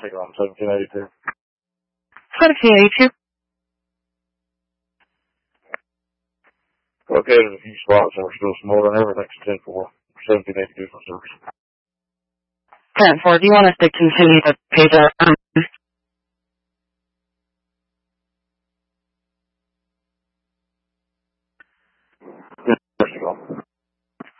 take on 1782. 1782. Okay, there's a few spots and we're still smaller than ever, thanks to 10-4. 1782 for service. 10-4, do you want us to continue to pay the